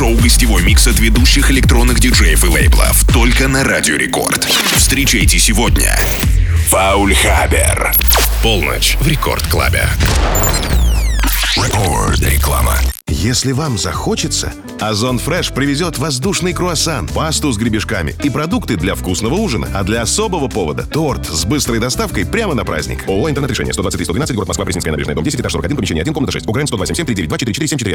Шоу-гостевой микс от ведущих электронных диджеев и лейблов. Только на Радио Рекорд. Встречайте сегодня Фаульхабер. Полночь в Рекорд-клабе. Реклама. Если вам захочется, Озон Фреш привезет воздушный круассан, пасту с гребешками и продукты для вкусного ужина. А для особого повода – торт с быстрой доставкой прямо на праздник. ООО «Интернет-решение», 123-112, город Москва, Пресненская набережная, дом 10, этаж 41, помещение 1, комната 6. УГРН 127-739-244-4741.